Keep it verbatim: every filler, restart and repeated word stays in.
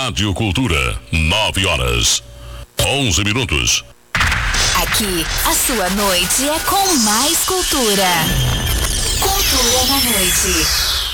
Rádio Cultura, nove horas, onze minutos. Aqui, a sua noite é com mais cultura. Cultura na noite.